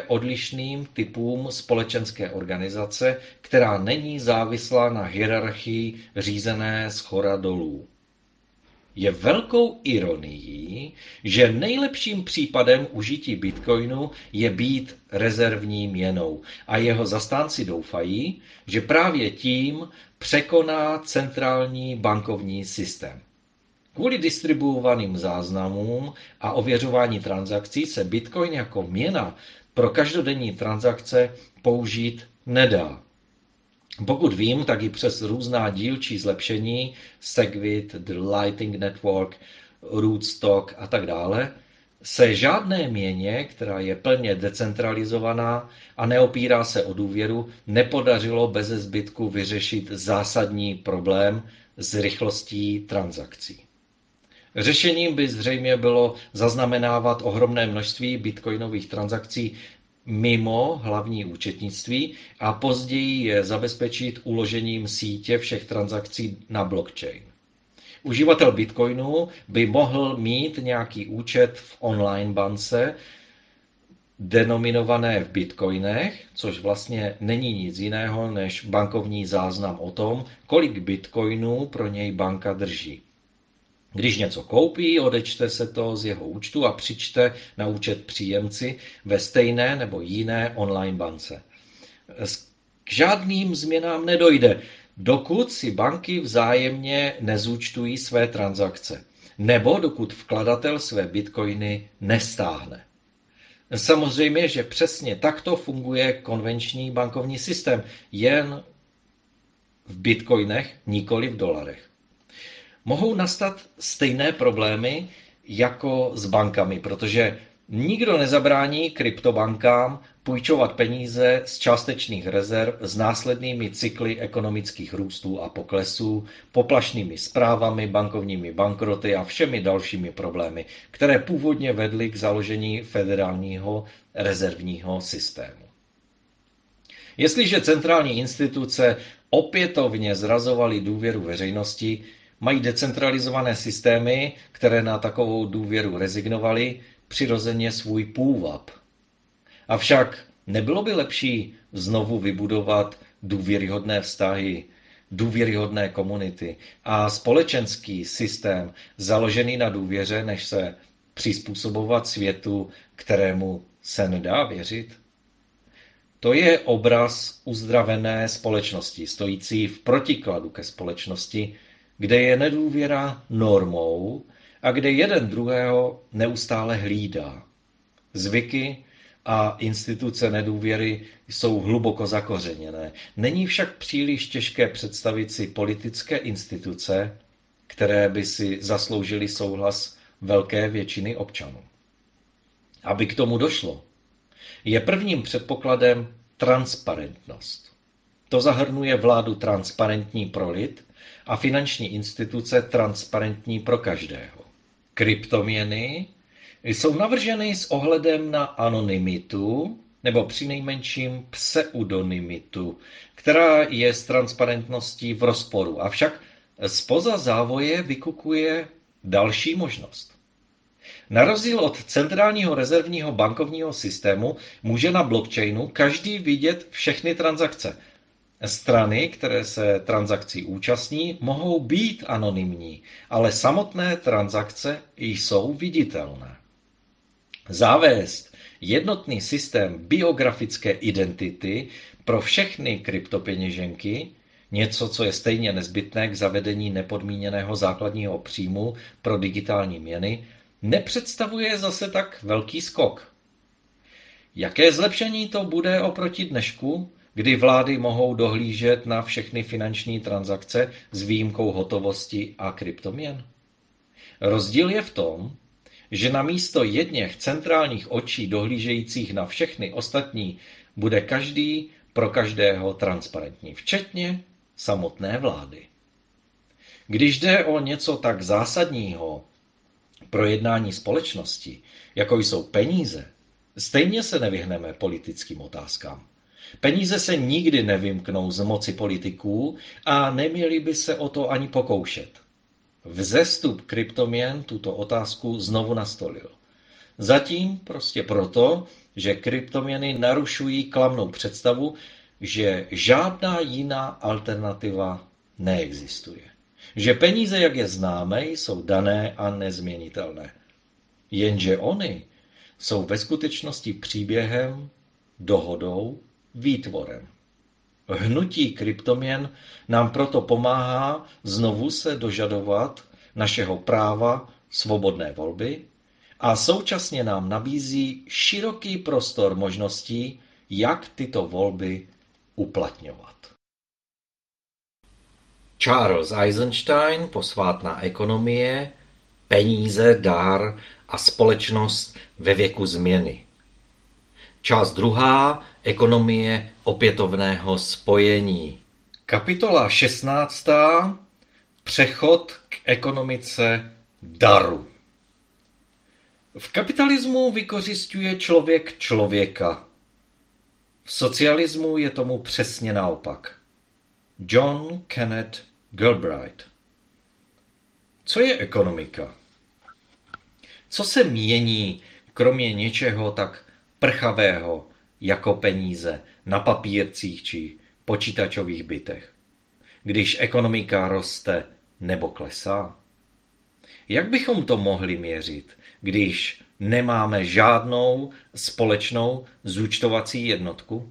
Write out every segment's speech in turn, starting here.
odlišným typům společenské organizace, která není závislá na hierarchii řízené shora dolů. Je velkou ironií, že nejlepším případem užití bitcoinu je být rezervní měnou a jeho zastánci doufají, že právě tím překoná centrální bankovní systém. Kvůli distribuovaným záznamům a ověřování transakcí se bitcoin jako měna pro každodenní transakce použít nedá. Pokud vím, tak i přes různá dílčí zlepšení, Segwit, The Lightning Network, Rootstock a tak dále, se žádné měně, která je plně decentralizovaná a neopírá se o důvěru, nepodařilo beze zbytku vyřešit zásadní problém s rychlostí transakcí. Řešením by zřejmě bylo zaznamenávat ohromné množství bitcoinových transakcí mimo hlavní účetnictví a později je zabezpečit uložením sítě všech transakcí na blockchain. Uživatel bitcoinu by mohl mít nějaký účet v online bance denominované v bitcoinech, což vlastně není nic jiného než bankovní záznam o tom, kolik bitcoinů pro něj banka drží. Když něco koupí, odečte se to z jeho účtu a přičte na účet příjemci ve stejné nebo jiné online bance. K žádným změnám nedojde, dokud si banky vzájemně nezúčtují své transakce, nebo dokud vkladatel své bitcoiny nestáhne. Samozřejmě, že přesně takto funguje konvenční bankovní systém, jen v bitcoinech, nikoli v dolarech. Mohou nastat stejné problémy jako s bankami, protože nikdo nezabrání kryptobankám půjčovat peníze z částečných rezerv s následnými cykly ekonomických růstů a poklesů, poplašnými zprávami, bankovními bankroty a všemi dalšími problémy, které původně vedly k založení federálního rezervního systému. Jestliže centrální instituce opětovně zrazovaly důvěru veřejnosti, mají decentralizované systémy, které na takovou důvěru rezignovaly, přirozeně svůj půvab. Avšak nebylo by lepší znovu vybudovat důvěryhodné vztahy, důvěryhodné komunity a společenský systém založený na důvěře, než se přizpůsobovat světu, kterému se nedá věřit? To je obraz uzdravené společnosti, stojící v protikladu ke společnosti, kde je nedůvěra normou a kde jeden druhého neustále hlídá. Zvyky a instituce nedůvěry jsou hluboko zakořeněné. Není však příliš těžké představit si politické instituce, které by si zasloužily souhlas velké většiny občanů. Aby k tomu došlo, je prvním předpokladem transparentnost. To zahrnuje vládu transparentní pro lid a finanční instituce transparentní pro každého. Kryptoměny jsou navrženy s ohledem na anonymitu nebo přinejmenším pseudonymitu, která je s transparentností v rozporu. Avšak zpoza závoje vykukuje další možnost. Na rozdíl od centrálního rezervního bankovního systému může na blockchainu každý vidět všechny transakce. Strany, které se transakcí účastní, mohou být anonymní, ale samotné transakce jsou viditelné. Zavést jednotný systém biografické identity pro všechny kryptopeněženky, něco, co je stejně nezbytné k zavedení nepodmíněného základního příjmu pro digitální měny, nepředstavuje zase tak velký skok. Jaké zlepšení to bude oproti dnešku, kdy vlády mohou dohlížet na všechny finanční transakce s výjimkou hotovosti a kryptoměn? Rozdíl je v tom, že namísto jedněch centrálních očí dohlížejících na všechny ostatní bude každý pro každého transparentní, včetně samotné vlády. Když jde o něco tak zásadního pro jednání společnosti, jako jsou peníze, stejně se nevyhneme politickým otázkám. Peníze se nikdy nevymknou z moci politiků a neměli by se o to ani pokoušet. Vzestup kryptoměn tuto otázku znovu nastolil. Zatím prostě proto, že kryptoměny narušují klamnou představu, že žádná jiná alternativa neexistuje. Že peníze, jak je známe, jsou dané a nezměnitelné. Jenže ony jsou ve skutečnosti příběhem, dohodou, výtvorem. Hnutí kryptoměn nám proto pomáhá znovu se dožadovat našeho práva svobodné volby a současně nám nabízí široký prostor možností, jak tyto volby uplatňovat. Charles Eisenstein, Posvátná ekonomie, peníze, dár a společnost ve věku změny. Část 2. Ekonomie opětovného spojení. Kapitola 16. Přechod k ekonomice daru. V kapitalismu vykořisťuje člověk člověka. V socialismu je tomu přesně naopak. John Kenneth Galbraith. Co je ekonomika? Co se mění, kromě něčeho tak prchavého jako peníze na papírcích či počítačových bytech, když ekonomika roste nebo klesá? Jak bychom to mohli měřit, když nemáme žádnou společnou zúčtovací jednotku?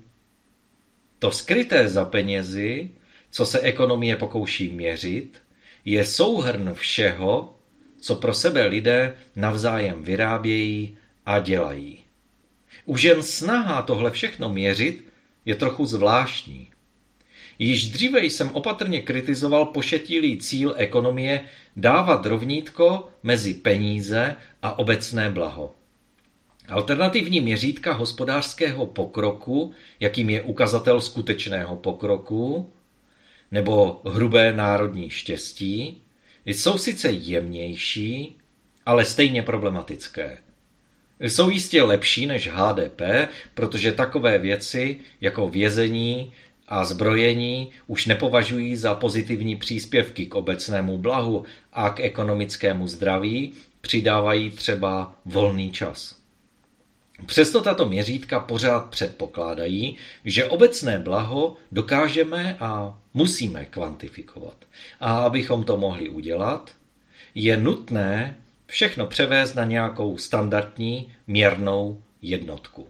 To skryté za penězi, co se ekonomie pokouší měřit, je souhrn všeho, co pro sebe lidé navzájem vyrábějí a dělají. Už jen snaha tohle všechno měřit je trochu zvláštní. Již dříve jsem opatrně kritizoval pošetilý cíl ekonomie dávat rovnítko mezi peníze a obecné blaho. Alternativní měřítka hospodářského pokroku, jakým je ukazatel skutečného pokroku, nebo hrubé národní štěstí, jsou sice jemnější, ale stejně problematické. Jsou jistě lepší než HDP, protože takové věci jako vězení a zbrojení už nepovažují za pozitivní příspěvky k obecnému blahu a k ekonomickému zdraví přidávají třeba volný čas. Přesto tato měřítka pořád předpokládají, že obecné blaho dokážeme a musíme kvantifikovat. A abychom to mohli udělat, je nutné všechno převést na nějakou standardní měrnou jednotku.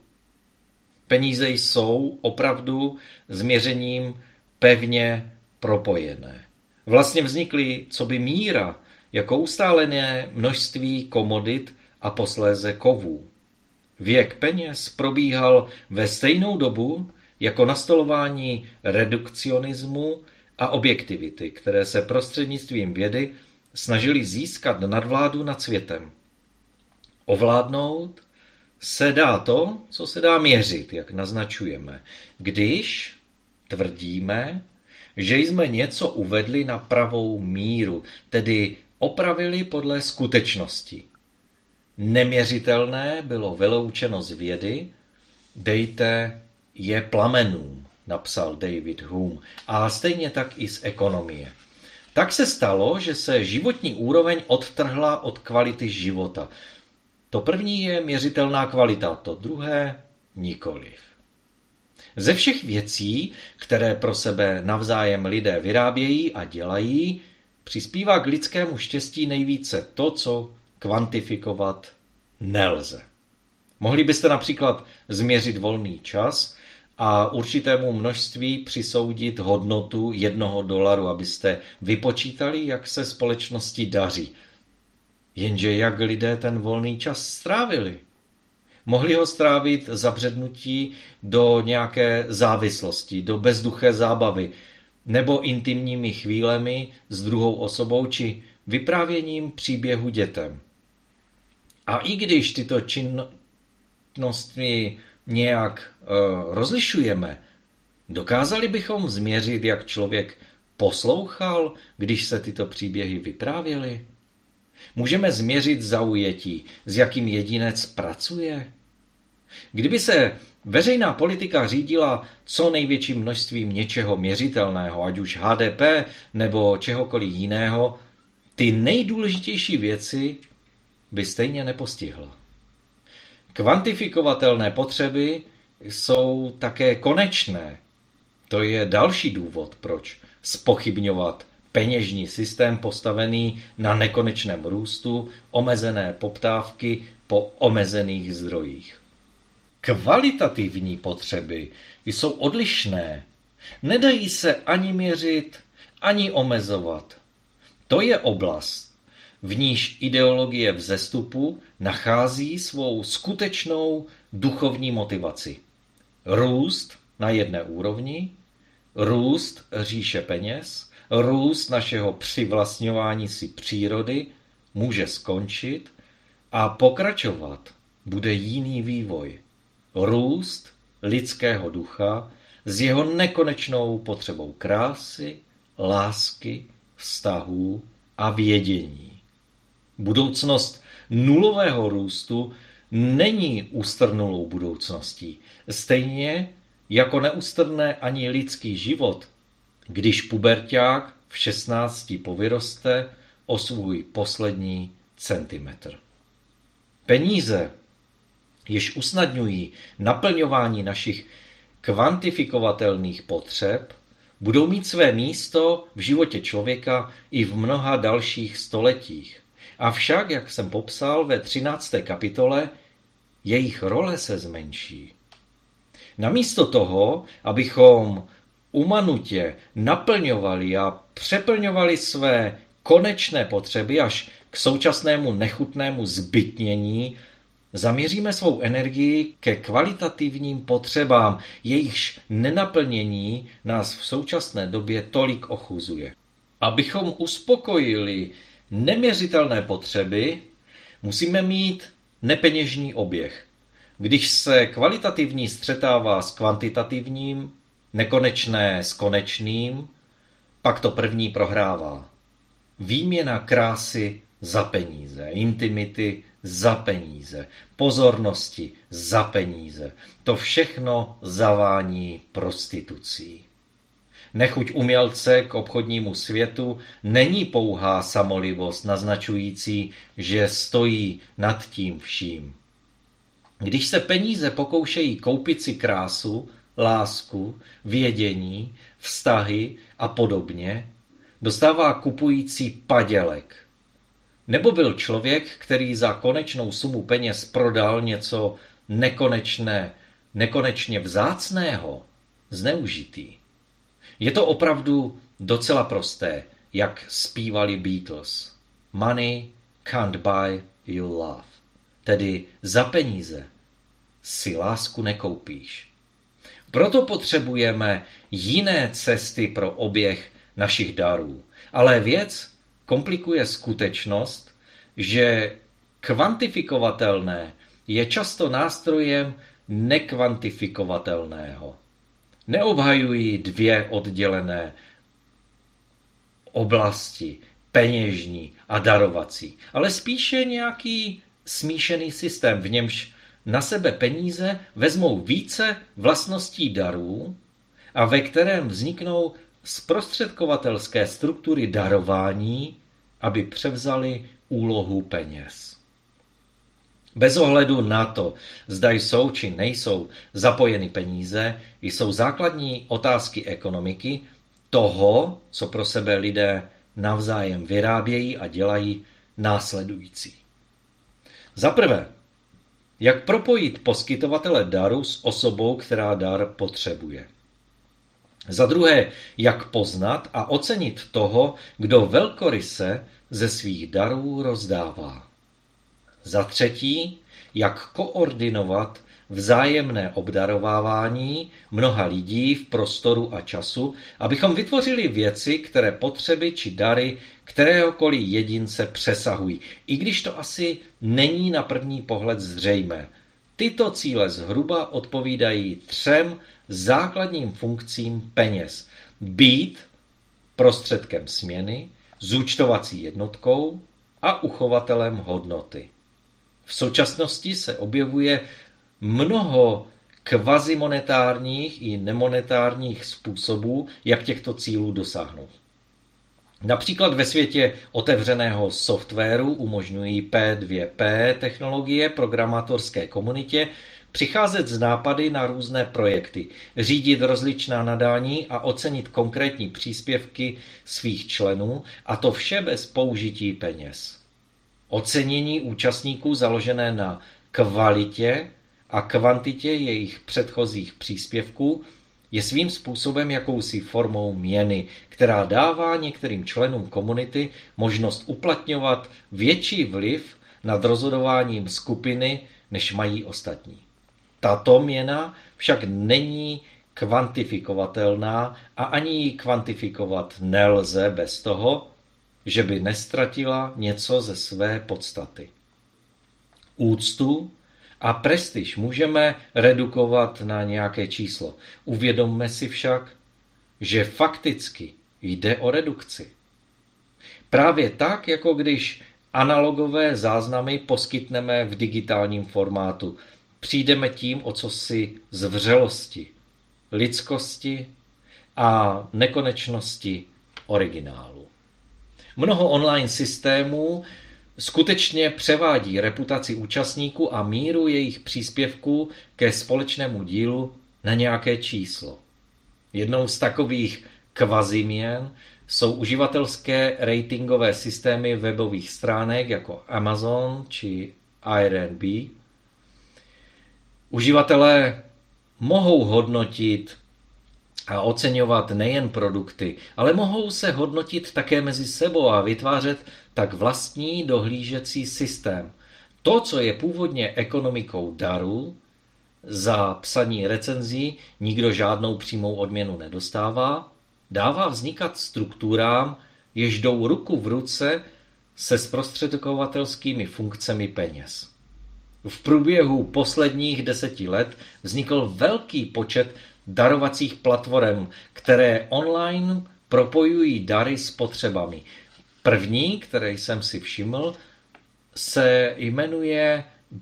Peníze jsou opravdu s měřením pevně propojené. Vlastně vznikly coby míra jako ustálené množství komodit a posléze kovů. Věk peněz probíhal ve stejnou dobu jako nastolování redukcionismu a objektivity, které se prostřednictvím vědy snažili získat nadvládu nad světem. Ovládnout se dá to, co se dá měřit, jak naznačujeme, když tvrdíme, že jsme něco uvedli na pravou míru, tedy opravili podle skutečnosti. Neměřitelné bylo vyloučeno z vědy, dejte je plamenům, napsal David Hume, a stejně tak i z ekonomie. Tak se stalo, že se životní úroveň odtrhla od kvality života. To první je měřitelná kvalita, to druhé nikoliv. Ze všech věcí, které pro sebe navzájem lidé vyrábějí a dělají, přispívá k lidskému štěstí nejvíce to, co kvantifikovat nelze. Mohli byste například změřit volný čas a určitému množství přisoudit hodnotu $1, abyste vypočítali, jak se společnosti daří. Jenže jak lidé ten volný čas strávili? Mohli ho strávit zabřednutí do nějaké závislosti, do bezduché zábavy, nebo intimními chvílemi s druhou osobou či vyprávěním příběhu dětem. A i když tyto činnostmi nějak rozlišujeme, dokázali bychom změřit, jak člověk poslouchal, když se tyto příběhy vyprávěly? Můžeme změřit zaujetí, s jakým jedinec pracuje? Kdyby se veřejná politika řídila co největším množstvím něčeho měřitelného, ať už HDP nebo čehokoliv jiného, ty nejdůležitější věci by stejně nepostihla. Kvantifikovatelné potřeby jsou také konečné. To je další důvod, proč zpochybňovat peněžní systém postavený na nekonečném růstu omezené poptávky po omezených zdrojích. Kvalitativní potřeby jsou odlišné. Nedají se ani měřit, ani omezovat. To je oblast, v níž ideologie vzestupu nachází svou skutečnou duchovní motivaci. Růst na jedné úrovni, růst říše peněz, růst našeho přivlastňování si přírody může skončit a pokračovat bude jiný vývoj. Růst lidského ducha s jeho nekonečnou potřebou krásy, lásky, vztahů a vědění. Budoucnost nulového růstu není ústrnulou budoucností, stejně jako neústrne ani lidský život, když puberťák v 16 povyroste o svůj poslední centimetr. Peníze, jež usnadňují naplňování našich kvantifikovatelných potřeb, budou mít své místo v životě člověka i v mnoha dalších stoletích. Avšak, jak jsem popsal ve 13. kapitole, jejich role se zmenší. Namísto toho, abychom umanutě naplňovali a přeplňovali své konečné potřeby až k současnému nechutnému zbytnění, zaměříme svou energii ke kvalitativním potřebám, jejichž nenaplnění nás v současné době tolik ochuzuje. Abychom uspokojili neměřitelné potřeby, musíme mít nepeněžní oběh. Když se kvalitativní střetává s kvantitativním, nekonečné s konečným, pak to první prohrává. Výměna krásy za peníze, intimity za peníze, pozornosti za peníze. To všechno zavání prostitucí. Nechuť umělce k obchodnímu světu není pouhá samolibost naznačující, že stojí nad tím vším. Když se peníze pokoušejí koupit si krásu, lásku, vědění, vztahy a podobně, dostává kupující padělek. Nebo byl člověk, který za konečnou sumu peněz prodal něco nekonečně vzácného, zneužitý. Je to opravdu docela prosté, jak zpívali Beatles. Money can't buy you love. Tedy za peníze si lásku nekoupíš. Proto potřebujeme jiné cesty pro oběh našich darů. Ale věc komplikuje skutečnost, že kvantifikovatelné je často nástrojem nekvantifikovatelného. Neobhajují dvě oddělené oblasti, peněžní a darovací, ale spíše nějaký smíšený systém, v němž na sebe peníze vezmou více vlastností darů a ve kterém vzniknou zprostředkovatelské struktury darování, aby převzaly úlohu peněz. Bez ohledu na to, zda jsou či nejsou zapojeny peníze, jsou základní otázky ekonomiky, toho, co pro sebe lidé navzájem vyrábějí a dělají, následující. Za prvé, jak propojit poskytovatele daru s osobou, která dar potřebuje. Za druhé, jak poznat a ocenit toho, kdo velkoryse ze svých darů rozdává. Za třetí, jak koordinovat vzájemné obdarovávání mnoha lidí v prostoru a času, abychom vytvořili věci, které potřeby či dary kteréhokoliv jedince přesahují, i když to asi není na první pohled zřejmé. Tyto cíle zhruba odpovídají 3 základním funkcím peněz. Být prostředkem směny, zúčtovací jednotkou a uchovatelem hodnoty. V současnosti se objevuje mnoho kvazimonetárních i nemonetárních způsobů, jak těchto cílů dosáhnout. Například ve světě otevřeného softwaru umožňují P2P technologie programátorské komunitě přicházet s nápady na různé projekty, řídit rozličná nadání a ocenit konkrétní příspěvky svých členů, a to vše bez použití peněz. Ocenění účastníků založené na kvalitě a kvantitě jejich předchozích příspěvků je svým způsobem jakousi formou měny, která dává některým členům komunity možnost uplatňovat větší vliv nad rozhodováním skupiny, než mají ostatní. Tato měna však není kvantifikovatelná a ani ji kvantifikovat nelze bez toho, že by nestratila něco ze své podstaty. Úctu a prestiž můžeme redukovat na nějaké číslo. Uvědomme si však, že fakticky jde o redukci. Právě tak, jako když analogové záznamy poskytneme v digitálním formátu, přijdeme tím o cosi z vřelosti, lidskosti a nekonečnosti originálu. Mnoho online systémů skutečně převádí reputaci účastníků a míru jejich příspěvků ke společnému dílu na nějaké číslo. Jednou z takových kvaziměn jsou uživatelské ratingové systémy webových stránek jako Amazon či Airbnb. Uživatelé mohou hodnotit a oceňovat nejen produkty, ale mohou se hodnotit také mezi sebou a vytvářet tak vlastní dohlížecí systém. To, co je původně ekonomikou darů, za psaní recenzí nikdo žádnou přímou odměnu nedostává, dává vznikat strukturám, jež jdou ruku v ruce se zprostředkovatelskými funkcemi peněz. V průběhu posledních 10 let vznikl velký počet darovacích platform, které online propojují dary s potřebami. První, které jsem si všiml, se jmenuje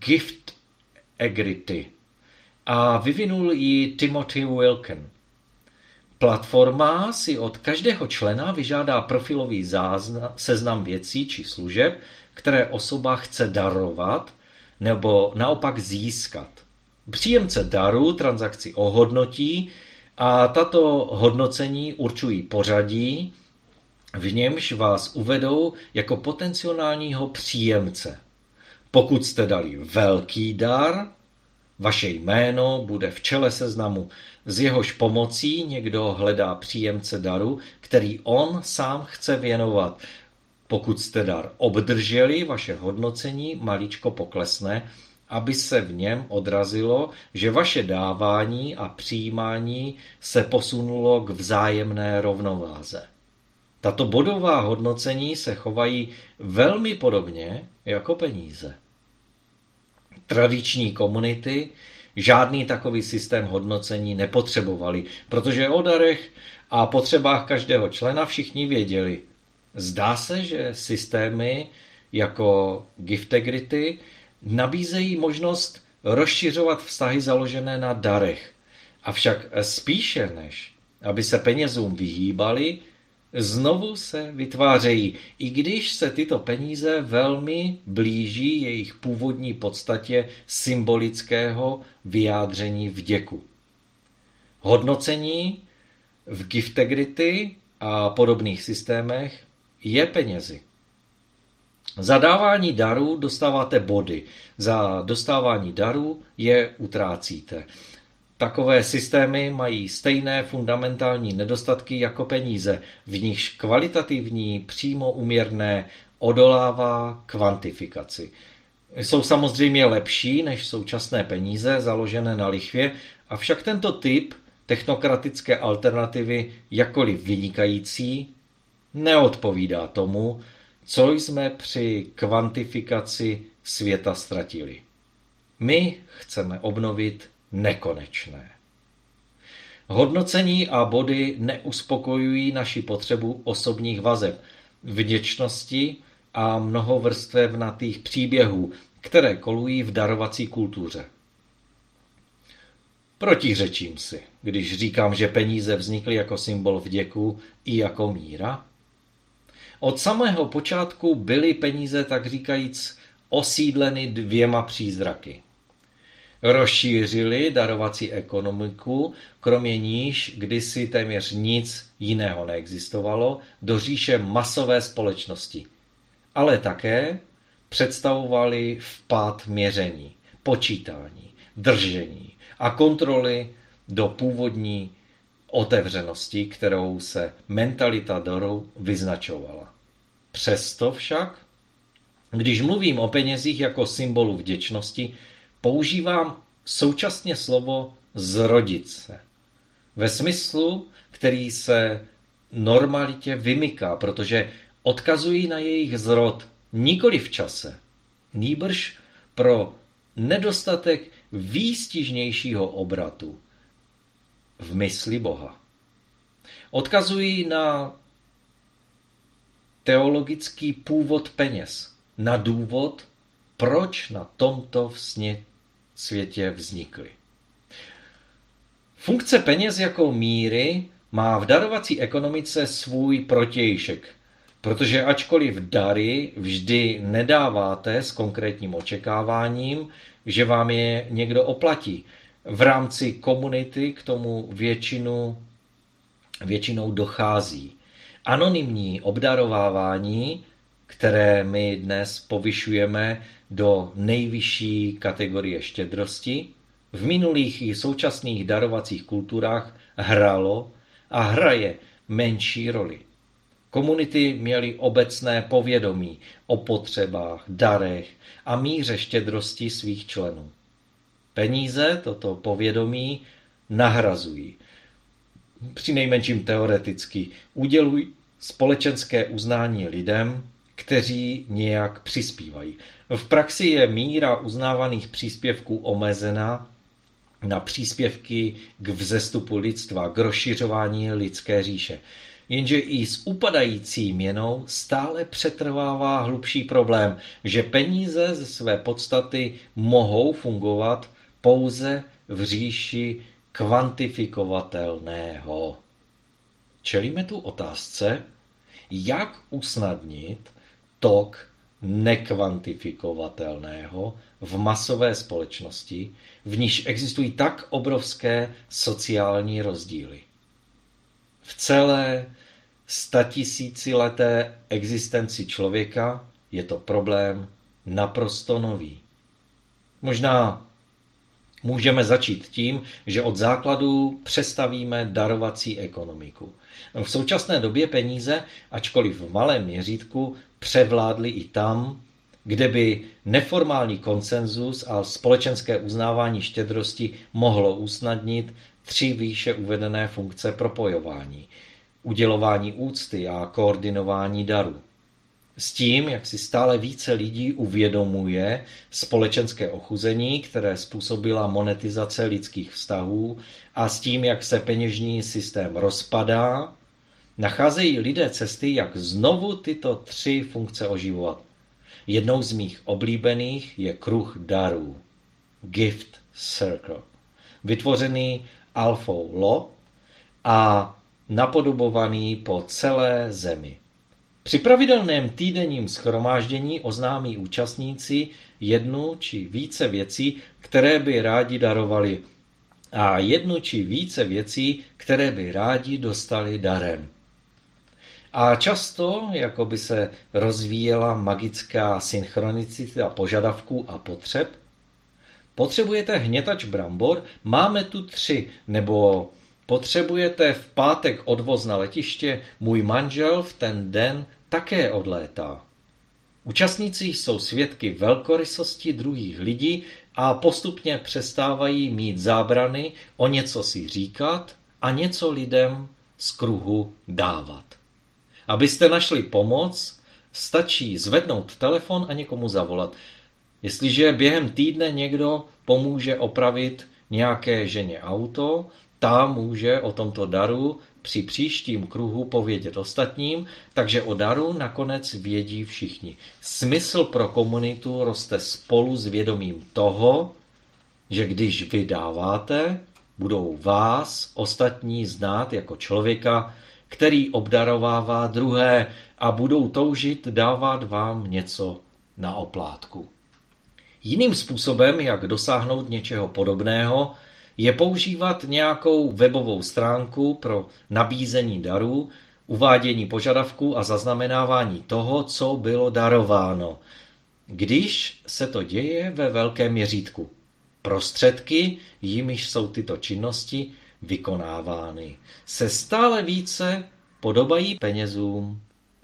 Giftegrity a vyvinul ji Timothy Wilken. Platforma si od každého člena vyžádá profilový seznam věcí či služeb, které osoba chce darovat nebo naopak získat. Příjemce daru transakci ohodnotí a tato hodnocení určují pořadí, v němž vás uvedou jako potenciálního příjemce. Pokud jste dali velký dar, vaše jméno bude v čele seznamu, s jehož pomocí někdo hledá příjemce daru, který on sám chce věnovat. Pokud jste dar obdrželi, vaše hodnocení maličko poklesne, aby se v něm odrazilo, že vaše dávání a přijímání se posunulo k vzájemné rovnováze. Tato bodová hodnocení se chovají velmi podobně jako peníze. Tradiční komunity žádný takový systém hodnocení nepotřebovali, protože o darech a potřebách každého člena všichni věděli. Zdá se, že systémy jako Giftegrity nabízejí možnost rozšiřovat vztahy založené na darech. Avšak spíše než aby se penězům vyhýbali, znovu se vytvářejí, i když se tyto peníze velmi blíží jejich původní podstatě symbolického vyjádření vděku. Hodnocení v Giftegrity a podobných systémech je penězi. Za dávání darů dostáváte body, za dostávání darů je utrácíte. Takové systémy mají stejné fundamentální nedostatky jako peníze, v nichž kvalitativní přímo úměrné odolává kvantifikaci. Jsou samozřejmě lepší než současné peníze založené na lichvě, avšak tento typ technokratické alternativy, jakkoliv vynikající, neodpovídá tomu, co jsme při kvantifikaci světa ztratili. My chceme obnovit nekonečné. Hodnocení a body neuspokojují naši potřebu osobních vazeb, vděčnosti a mnohovrstevnatých příběhů, které kolují v darovací kultuře. Protiřečím si, když říkám, že peníze vznikly jako symbol vděku i jako míra. Od samého počátku byly peníze, tak říkajíc, osídleny dvěma přízraky. Rozšířili darovací ekonomiku, kromě níž kdysi téměř nic jiného neexistovalo, do říše masové společnosti. Ale také představovali vpád měření, počítání, držení a kontroly do původní otevřenosti, kterou se mentalita daru vyznačovala. Přesto však, když mluvím o penězích jako symbolu vděčnosti, používám současně slovo zrodit se. Ve smyslu, který se normalitě vymyká, protože odkazují na jejich zrod nikoli v čase, nýbrž pro nedostatek výstižnějšího obratu v mysli Boha. Odkazují na teologický původ peněz, na důvod, proč na tomto světě vznikly. Funkce peněz jako míry má v darovací ekonomice svůj protějšek, protože ačkoliv dary vždy nedáváte s konkrétním očekáváním, že vám je někdo oplatí, v rámci komunity k tomu většinou dochází. Anonymní obdarovávání, které my dnes povyšujeme do nejvyšší kategorie štědrosti, v minulých i současných darovacích kulturách hralo a hraje menší roli. Komunity měly obecné povědomí o potřebách, darech a míře štědrosti svých členů. Peníze toto povědomí nahrazují. Přinejmenším teoreticky udělují společenské uznání lidem, kteří nějak přispívají. V praxi je míra uznávaných příspěvků omezena na příspěvky k vzestupu lidstva, k rozšiřování lidské říše. Jenže i s upadající měnou stále přetrvává hlubší problém, že peníze ze své podstaty mohou fungovat pouze v říši kvantifikovatelného. Čelíme tu otázce, jak usnadnit tok nekvantifikovatelného v masové společnosti, v níž existují tak obrovské sociální rozdíly. V celé statisícileté existenci člověka je to problém naprosto nový. Možná můžeme začít tím, že od základu přestavíme darovací ekonomiku. V současné době peníze, ačkoliv v malém měřítku, převládly i tam, kde by neformální konsenzus a společenské uznávání štědrosti mohlo usnadnit 3 výše uvedené funkce propojování, udělování úcty a koordinování darů. S tím, jak si stále více lidí uvědomuje společenské ochuzení, které způsobila monetizace lidských vztahů, a s tím, jak se peněžní systém rozpadá, nacházejí lidé cesty, jak znovu tyto 3 funkce oživovat. Jednou z mých oblíbených je kruh darů, Gift Circle, vytvořený Alfou Lo a napodobovaný po celé zemi. Při pravidelném týdenním shromáždění oznámí účastníci 1 či více věcí, které by rádi darovali, a 1 či více věcí, které by rádi dostali darem. A často, jako by se rozvíjela magická synchronicita požadavků a potřeb, potřebujete hnětač brambor, máme tu 3, nebo potřebujete v pátek odvoz na letiště, můj manžel v ten den také odlétá. Účastníci jsou svědky velkorysosti druhých lidí a postupně přestávají mít zábrany o něco si říkat a něco lidem z kruhu dávat. Abyste našli pomoc, stačí zvednout telefon a někomu zavolat. Jestliže během týdne někdo pomůže opravit nějaké ženě auto, ta může o tomto daru při příštím kruhu povědět ostatním, takže o daru nakonec vědí všichni. Smysl pro komunitu roste spolu s vědomím toho, že když vy dáváte, budou vás ostatní znát jako člověka, který obdarovává druhé a budou toužit dávat vám něco na oplátku. Jiným způsobem, jak dosáhnout něčeho podobného, je používat nějakou webovou stránku pro nabízení darů, uvádění požadavků a zaznamenávání toho, co bylo darováno, když se to děje ve velkém měřítku. Prostředky, jimiž jsou tyto činnosti vykonávány, se stále více podobají penězům.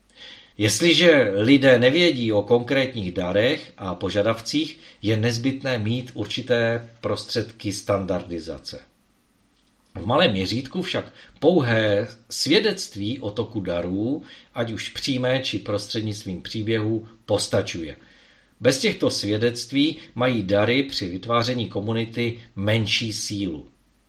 Jestliže lidé nevědí o konkrétních darech a požadavcích, je nezbytné mít určité prostředky standardizace. V malém měřítku však pouhé svědectví o toku darů, ať už přímé či prostřednictvím příběhů, postačuje. Bez těchto svědectví mají dary při vytváření komunity menší sílu.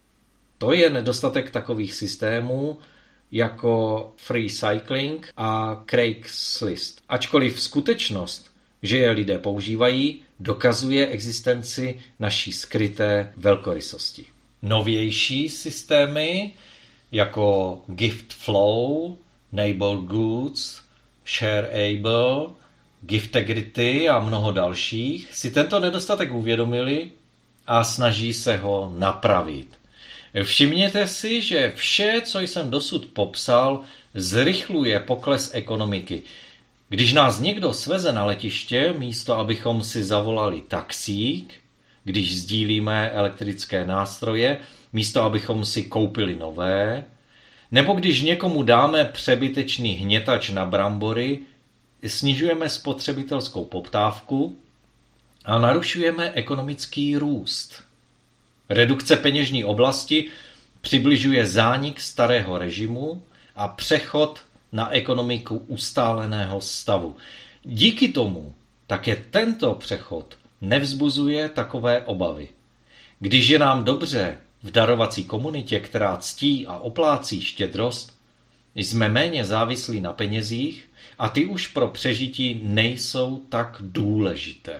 To je nedostatek takových systémů jako Free Cycling a Craigslist. Ačkoliv skutečnost, že je lidé používají, dokazuje existenci naší skryté velkorysosti. Novější systémy jako Gift Flow, Neighbor Goods, Shareable, Giftegrity a mnoho dalších si tento nedostatek uvědomili a snaží se ho napravit. Všimněte si, že vše, co jsem dosud popsal, zrychluje pokles ekonomiky. Když nás někdo sveze na letiště, místo abychom si zavolali taxík, když sdílíme elektrické nástroje, místo abychom si koupili nové, nebo když někomu dáme přebytečný hnětač na brambory, snižujeme spotřebitelskou poptávku a narušujeme ekonomický růst. Redukce peněžní oblasti přibližuje zánik starého režimu a přechod na ekonomiku ustáleného stavu. Díky tomu také tento přechod nevzbuzuje takové obavy. Když je nám dobře v darovací komunitě, která ctí a oplácí štědrost, jsme méně závislí na penězích a ty už pro přežití nejsou tak důležité.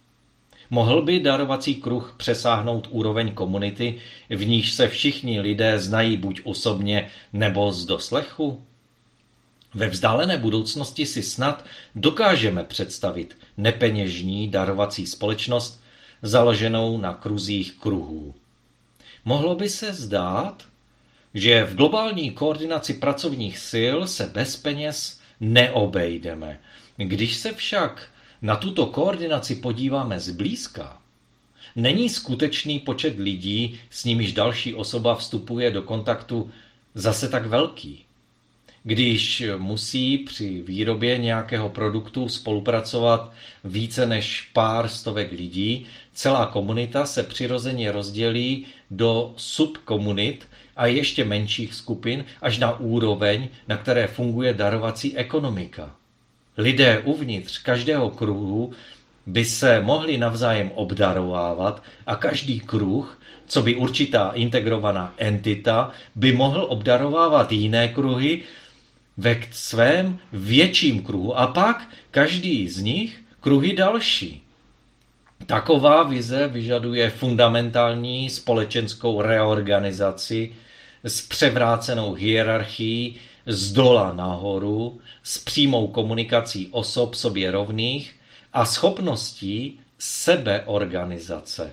Mohl by darovací kruh přesáhnout úroveň komunity, v níž se všichni lidé znají buď osobně nebo z doslechu? Ve vzdálené budoucnosti si snad dokážeme představit nepeněžní darovací společnost založenou na kruzích kruhů. Mohlo by se zdát, že v globální koordinaci pracovních sil se bez peněz neobejdeme. Když se však na tuto koordinaci podíváme zblízka, není skutečný počet lidí, s nimiž další osoba vstupuje do kontaktu, zase tak velký. Když musí při výrobě nějakého produktu spolupracovat více než pár stovek lidí, celá komunita se přirozeně rozdělí do subkomunit a ještě menších skupin až na úroveň, na které funguje darovací ekonomika. Lidé uvnitř každého kruhu by se mohli navzájem obdarovávat a každý kruh, co by určitá integrovaná entita, by mohl obdarovávat jiné kruhy ve svém větším kruhu a pak každý z nich kruhy další. Taková vize vyžaduje fundamentální společenskou reorganizaci s převrácenou hierarchií z dola nahoru, s přímou komunikací osob sobě rovných a schopností sebeorganizace.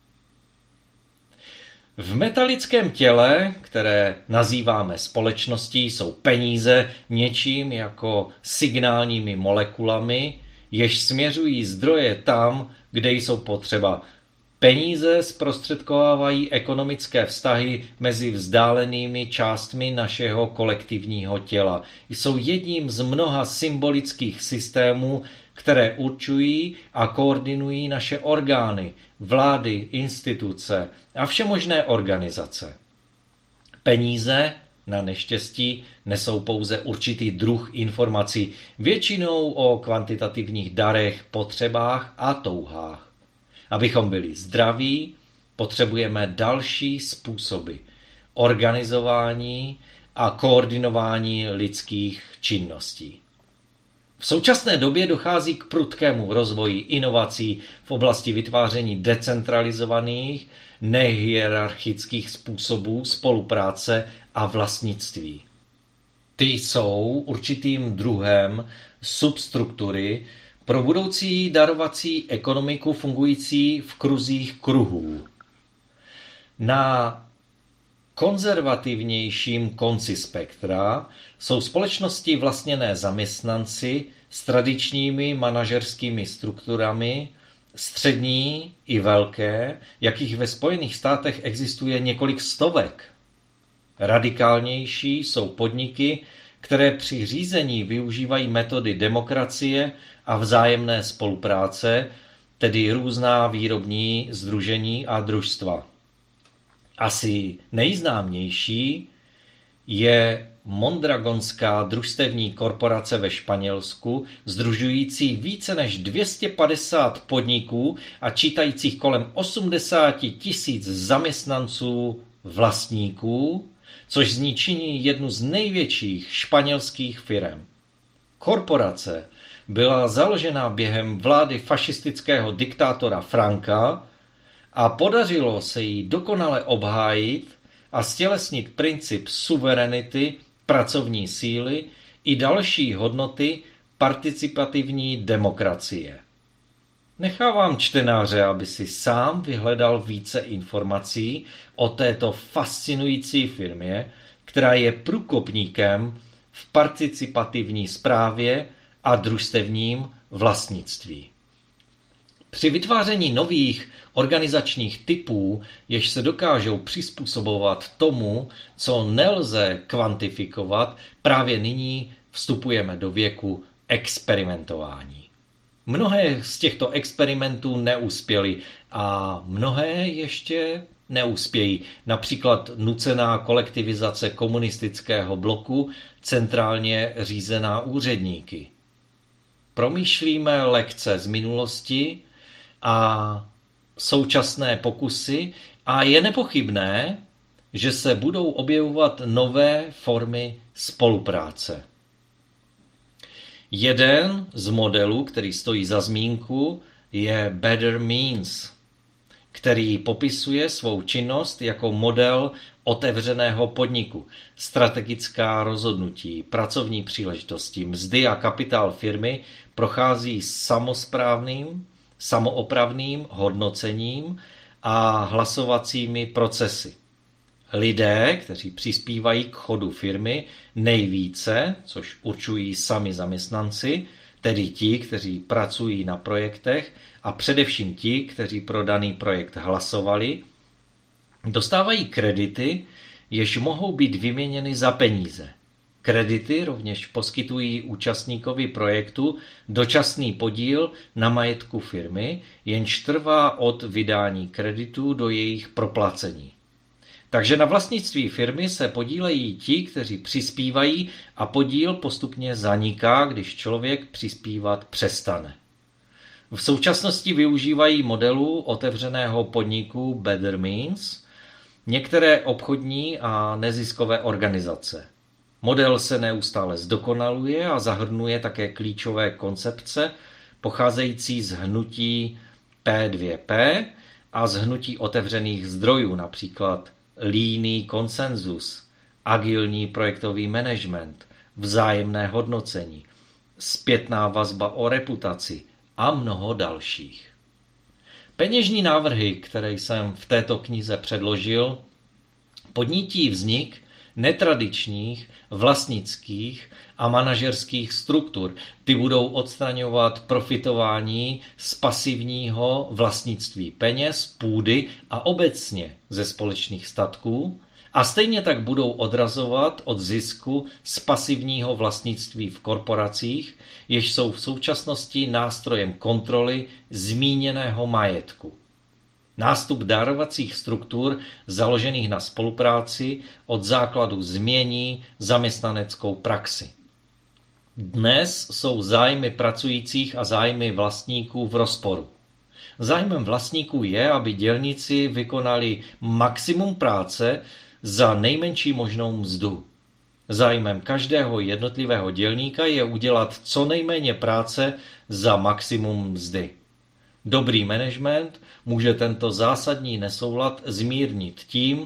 V metalickém těle, které nazýváme společností, jsou peníze něčím jako signálními molekulami, jež směřují zdroje tam, kde jsou potřeba. Peníze zprostředkovávají ekonomické vztahy mezi vzdálenými částmi našeho kolektivního těla. Jsou jedním z mnoha symbolických systémů, které určují a koordinují naše orgány, vlády, instituce a všemožné organizace. Peníze na neštěstí nesou pouze určitý druh informací, většinou o kvantitativních darech, potřebách a touhách. Abychom byli zdraví, potřebujeme další způsoby organizování a koordinování lidských činností. V současné době dochází k prudkému rozvoji inovací v oblasti vytváření decentralizovaných, nehierarchických způsobů spolupráce a vlastnictví. Ty jsou určitým druhem substruktury pro budoucí darovací ekonomiku fungující v kruzích kruhů. Na konzervativnějším konci spektra jsou společnosti vlastněné zaměstnanci s tradičními manažerskými strukturami, střední i velké, jakých ve Spojených státech existuje několik stovek. Radikálnější jsou podniky, které při řízení využívají metody demokracie a vzájemné spolupráce, tedy různá výrobní sdružení a družstva. Asi nejznámější je Mondragonská družstevní korporace ve Španělsku, sdružující více než 250 podniků a čítajících kolem 80 000 zaměstnanců vlastníků, což z ní činí jednu z největších španělských firem. Korporace byla založena během vlády fašistického diktátora Franka a podařilo se jí dokonale obhájit a stělesnit princip suverenity, pracovní síly i další hodnoty participativní demokracie. Nechávám čtenáře, aby si sám vyhledal více informací o této fascinující firmě, která je průkopníkem v participativní správě a družstevním vlastnictví. Při vytváření nových organizačních typů, jež se dokážou přizpůsobovat tomu, co nelze kvantifikovat, právě nyní vstupujeme do věku experimentování. Mnohé z těchto experimentů neuspěly a mnohé ještě neuspějí. Například nucená kolektivizace komunistického bloku, centrálně řízená úředníky. Promýšlíme lekce z minulosti a současné pokusy a je nepochybné, že se budou objevovat nové formy spolupráce. Jeden z modelů, který stojí za zmínku, je Better Means, který popisuje svou činnost jako model otevřeného podniku. Strategická rozhodnutí, pracovní příležitosti, mzdy a kapitál firmy prochází samosprávným, samoopravným hodnocením a hlasovacími procesy. Lidé, kteří přispívají k chodu firmy nejvíce, což určují sami zaměstnanci, tedy ti, kteří pracují na projektech a především ti, kteří pro daný projekt hlasovali, dostávají kredity, jež mohou být vyměněny za peníze. Kredity rovněž poskytují účastníkovi projektu dočasný podíl na majetku firmy, jenž trvá od vydání kreditů do jejich proplacení. Takže na vlastnictví firmy se podílejí ti, kteří přispívají a podíl postupně zaniká, když člověk přispívat přestane. V současnosti využívají modelu otevřeného podniku Better Means některé obchodní a neziskové organizace. Model se neustále zdokonaluje a zahrnuje také klíčové koncepce pocházející z hnutí P2P a z hnutí otevřených zdrojů, například líný konsenzus, agilní projektový management, vzájemné hodnocení, zpětná vazba o reputaci a mnoho dalších. Peněžní návrhy, které jsem v této knize předložil, podnítí vznik netradičních, vlastnických a manažerských struktur. Ty budou odstraňovat profitování z pasivního vlastnictví peněz, půdy a obecně ze společných statků a stejně tak budou odrazovat od zisku z pasivního vlastnictví v korporacích, jež jsou v současnosti nástrojem kontroly zmíněného majetku. Nástup darovacích struktur založených na spolupráci od základu změní zaměstnaneckou praxi. Dnes jsou zájmy pracujících a zájmy vlastníků v rozporu. Zájmem vlastníků je, aby dělníci vykonali maximum práce za nejmenší možnou mzdu. Zájmem každého jednotlivého dělníka je udělat co nejméně práce za maximum mzdy. Dobrý management může tento zásadní nesoulad zmírnit tím,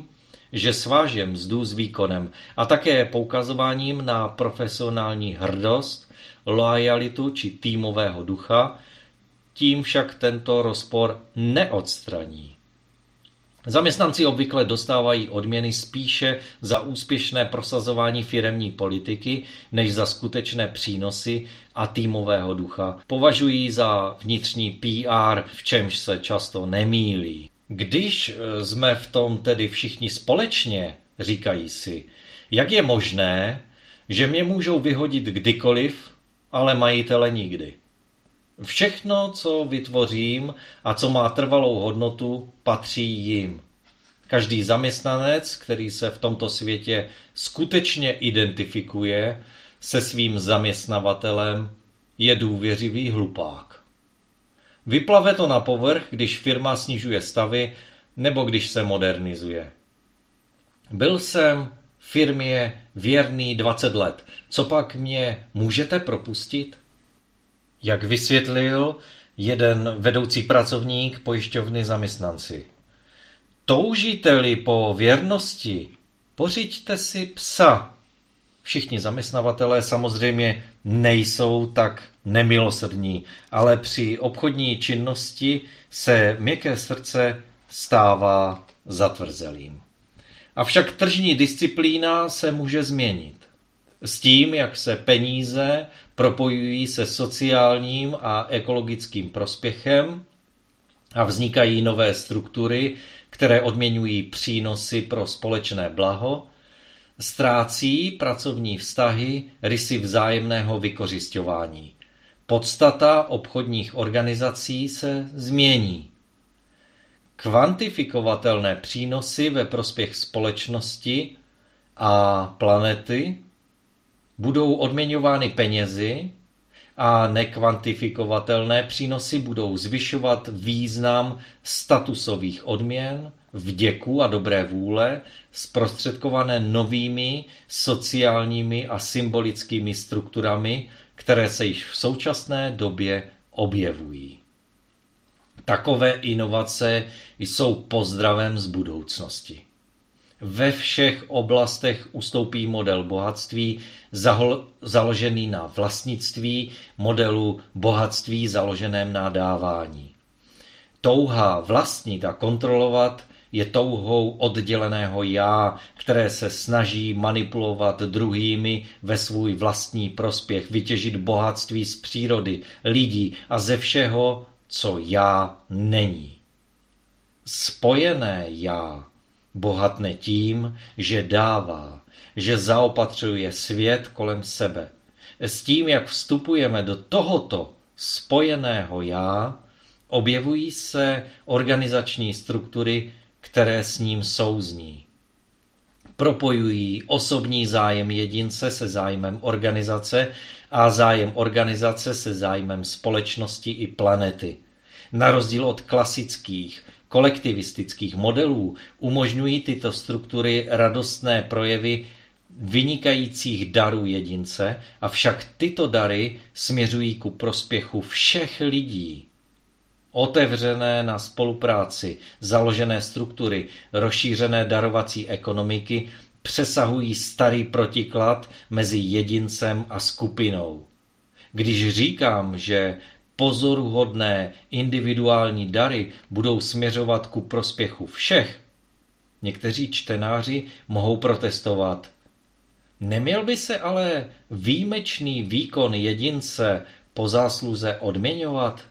že sváže mzdu s výkonem a také poukazováním na profesionální hrdost, loajalitu či týmového ducha, tím však tento rozpor neodstraní. Zaměstnanci obvykle dostávají odměny spíše za úspěšné prosazování firemní politiky, než za skutečné přínosy a týmového ducha. Považují za vnitřní PR, v čemž se často nemýlí. Když jsme v tom tedy všichni společně, říkají si, jak je možné, že mě můžou vyhodit kdykoliv, ale majitele nikdy. Všechno, co vytvořím a co má trvalou hodnotu, patří jim. Každý zaměstnanec, který se v tomto světě skutečně identifikuje se svým zaměstnavatelem, je důvěřivý hlupák. Vyplave to na povrch, když firma snižuje stavy nebo když se modernizuje. Byl jsem firmě věrný 20 let. Co pak mě můžete propustit? Jak vysvětlil jeden vedoucí pracovník pojišťovny zaměstnanci. Toužíte-li po věrnosti, pořiďte si psa. Všichni zaměstnavatelé samozřejmě nejsou tak nemilosrdní, ale při obchodní činnosti se měkké srdce stává zatvrzelým. Avšak tržní disciplína se může změnit. S tím, jak se peníze propojují se sociálním a ekologickým prospěchem a vznikají nové struktury, které odměňují přínosy pro společné blaho, ztrácí pracovní vztahy rysy vzájemného vykořisťování. Podstata obchodních organizací se změní. Kvantifikovatelné přínosy ve prospěch společnosti a planety budou odměňovány penězi a nekvantifikovatelné přínosy budou zvyšovat význam statusových odměn, vděku a dobré vůle, zprostředkované novými sociálními a symbolickými strukturami, které se již v současné době objevují. Takové inovace jsou pozdravem z budoucnosti. Ve všech oblastech ustoupí model bohatství založený na vlastnictví, modelu bohatství založeném na dávání. Touha vlastnit a kontrolovat je touhou odděleného já, které se snaží manipulovat druhými ve svůj vlastní prospěch, vytěžit bohatství z přírody, lidí a ze všeho, co já není. Spojené já bohatne tím, že dává, že zaopatřuje svět kolem sebe. S tím, jak vstupujeme do tohoto spojeného já, objevují se organizační struktury, které s ním souzní. Propojují osobní zájem jedince se zájmem organizace a zájem organizace se zájmem společnosti i planety. Na rozdíl od klasických kolektivistických modelů umožňují tyto struktury radostné projevy vynikajících darů jedince, avšak tyto dary směřují ku prospěchu všech lidí. Otevřené na spolupráci, založené struktury, rozšířené darovací ekonomiky přesahují starý protiklad mezi jedincem a skupinou. Když říkám, že pozoruhodné individuální dary budou směřovat ku prospěchu všech, někteří čtenáři mohou protestovat. Neměl by se ale výjimečný výkon jedince po zásluze odměňovat?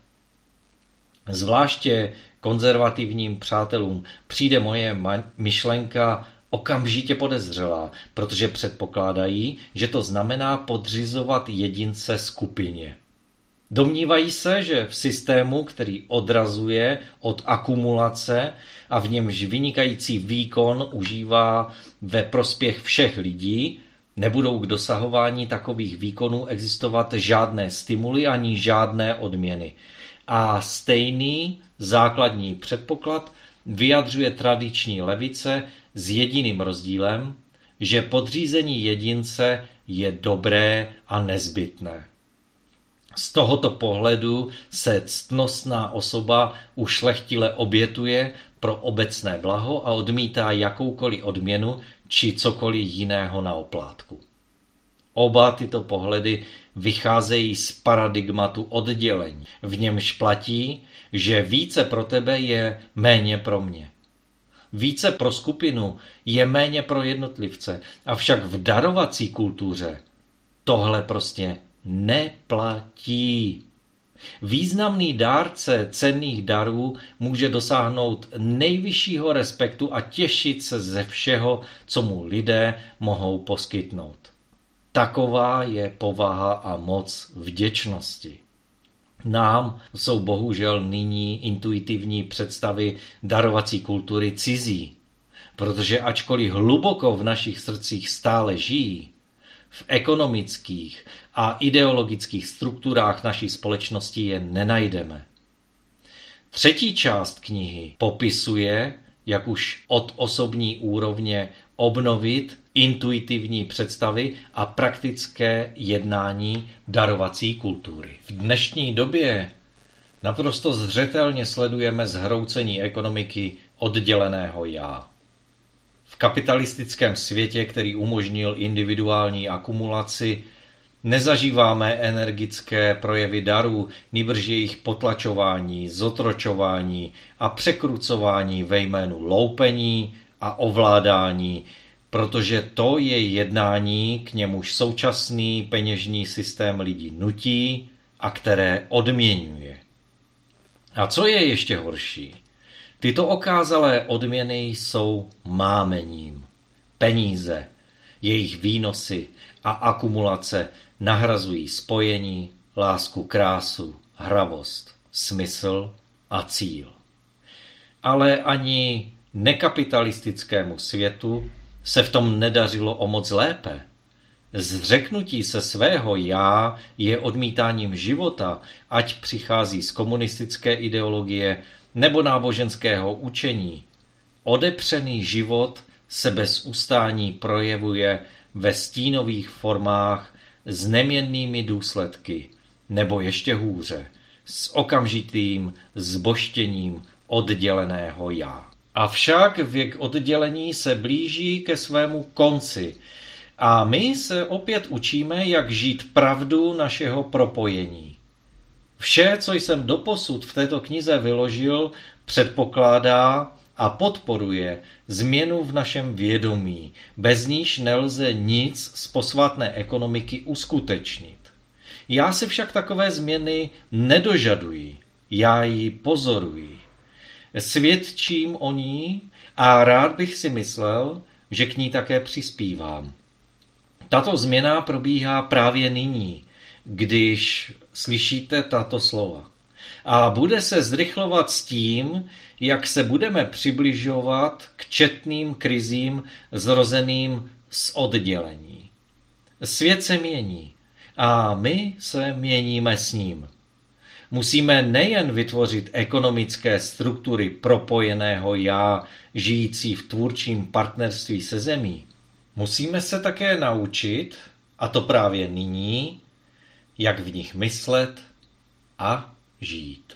Zvláště konzervativním přátelům přijde moje myšlenka okamžitě podezřelá, protože předpokládají, že to znamená podřizovat jedince skupině. Domnívají se, že v systému, který odrazuje od akumulace a v němž vynikající výkon užívá ve prospěch všech lidí, nebudou k dosahování takových výkonů existovat žádné stimuly ani žádné odměny. A stejný základní předpoklad vyjadřuje tradiční levice s jediným rozdílem, že podřízení jedince je dobré a nezbytné. Z tohoto pohledu se ctnostná osoba ušlechtile obětuje pro obecné blaho a odmítá jakoukoliv odměnu či cokoliv jiného na oplátku. Oba tyto pohledy vycházejí z paradigmatu oddělení, v němž platí, že více pro tebe je méně pro mě. Více pro skupinu je méně pro jednotlivce, avšak v darovací kultuře tohle prostě neplatí. Významný dárce cenných darů může dosáhnout nejvyššího respektu a těšit se ze všeho, co mu lidé mohou poskytnout. Taková je povaha a moc vděčnosti. Nám jsou bohužel nyní intuitivní představy darovací kultury cizí, protože ačkoliv hluboko v našich srdcích stále žijí, v ekonomických a ideologických strukturách naší společnosti je nenajdeme. Třetí část knihy popisuje, jak už od osobní úrovně obnovit intuitivní představy a praktické jednání darovací kultury. V dnešní době naprosto zřetelně sledujeme zhroucení ekonomiky odděleného já. V kapitalistickém světě, který umožnil individuální akumulaci, nezažíváme energické projevy darů, nýbrž jejich potlačování, zotročování a překrucování ve jménu loupení a ovládání, protože to je jednání, k němuž současný peněžní systém lidí nutí a které odměňuje. A co je ještě horší? Tyto okázalé odměny jsou mámením. Peníze, jejich výnosy a akumulace nahrazují spojení, lásku, krásu, hravost, smysl a cíl. Ale ani nekapitalistickému světu se v tom nedařilo o moc lépe. Zřeknutí se svého já je odmítáním života, ať přichází z komunistické ideologie nebo náboženského učení. Odepřený život se bez ustání projevuje ve stínových formách s neměnnými důsledky, nebo ještě hůře, s okamžitým zbožtěním odděleného já. Avšak věk oddělení se blíží ke svému konci a my se opět učíme, jak žít pravdu našeho propojení. Vše, co jsem doposud v této knize vyložil, předpokládá a podporuje změnu v našem vědomí, bez níž nelze nic z posvátné ekonomiky uskutečnit. Já si však takové změny nedožaduji, já ji pozoruji. Svědčím o ní a rád bych si myslel, že k ní také přispívám. Tato změna probíhá právě nyní, když slyšíte tato slova. A bude se zrychlovat s tím, jak se budeme přibližovat k četným krizím zrozeným z oddělení. Svět se mění a my se měníme s ním. Musíme nejen vytvořit ekonomické struktury propojeného já, žijící v tvůrčím partnerství se zemí. Musíme se také naučit, a to právě nyní, jak v nich myslet a žít.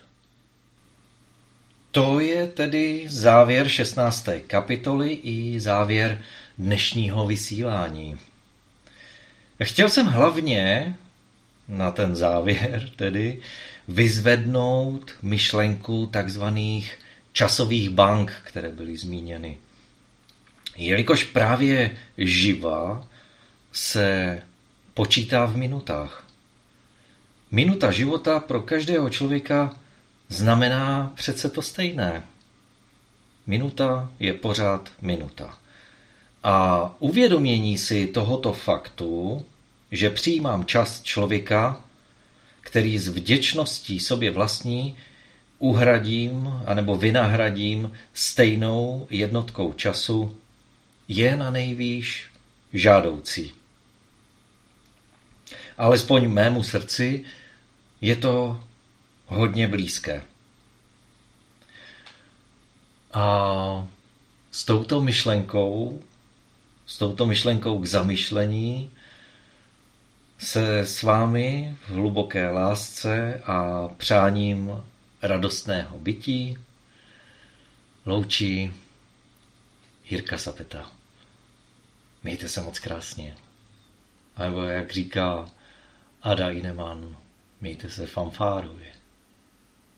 To je tedy závěr 16. kapitoly i závěr dnešního vysílání. Chtěl jsem hlavně na ten závěr tedy vyzvednout myšlenku takzvaných časových bank, které byly zmíněny. Jelikož právě živa se počítá v minutách. Minuta života pro každého člověka znamená přece to stejné. Minuta je pořád minuta. A uvědomění si tohoto faktu, že přijímám čas člověka, který s vděčností sobě vlastní uhradím anebo vynahradím stejnou jednotkou času, je na nejvýš žádoucí. Alespoň mému srdci je to hodně blízké. A s touto myšlenkou k zamyšlení se s vámi v hluboké lásce a přáním radostného bytí loučí Jirka Sapeta. Mějte se moc krásně. A nebo jak říká Ada Ineman, mějte se fanfárově.